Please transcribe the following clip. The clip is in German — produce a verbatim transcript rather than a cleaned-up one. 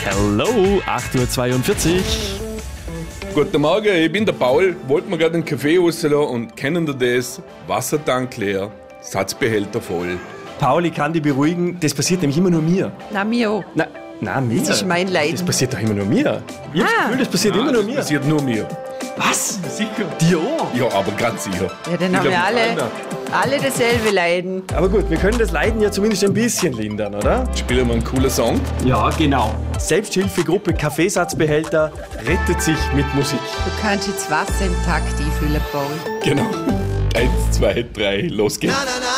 Hallo, acht Uhr zweiundvierzig. Guten Morgen, ich bin der Paul. Wollt mir gerade einen Kaffee rauslassen und kennen Sie das? Wassertank leer, Satzbehälter voll. Paul, ich kann dich beruhigen, das passiert nämlich immer nur mir. Na, mir auch. Na, na, mir. Das ist mein Leiden. Das passiert doch immer nur mir. Ich hab das Ah. Gefühl, das passiert Nein, immer nur das mir. passiert nur mir. Was? Sicher? Dir auch? Ja, aber ganz sicher. Ja, dann Ich haben glaub, wir alle, einer. alle dasselbe Leiden. Aber gut, wir können das Leiden ja zumindest ein bisschen lindern, oder? Spielen wir einen coolen Song? Ja, genau. Selbsthilfegruppe Kaffeesatzbehälter rettet sich mit Musik. Du kannst jetzt Wasser im Takt einfüllen, Paul. Genau. Eins, zwei, drei, los geht's. Na, na, na.